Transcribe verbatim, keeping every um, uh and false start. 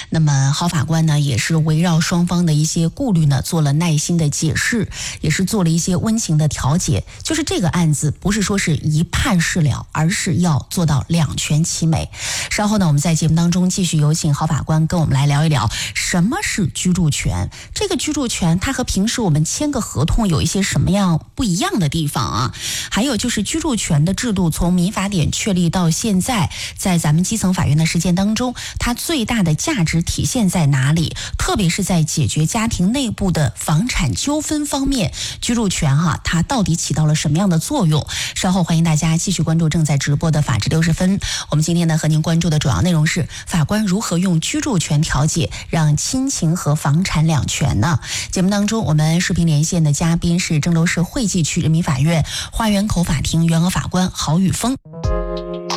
那么郝法官呢，也是围绕双方的一些顾虑呢，做了耐心的解释，也是做了一些温情的调解。就是这个案子不是说是一判事了，而是要做到两全其美。稍后呢，我们在节目当中继续有请郝法官跟我们来聊一聊什么是居住权。这个居住权它和平时我们签个合同有一些什么样不一样的地方啊？还有就是居住权的制度从民法典确立到现在，在咱们基层法院的实践当中，它最大的价值体现在哪里？特别是在解决家庭内部的房产纠纷方面，居住权哈、啊，它到底起到了什么样的作用？稍后欢迎大家继续关注正在直播的法治六十分。我们今天呢和您关注的主要内容是法官如何用居住权调解让亲情和房产两全呢？节目当中我们视频连线的嘉宾是郑州市惠济区人民法院花园口法庭原额法官郝宇峰。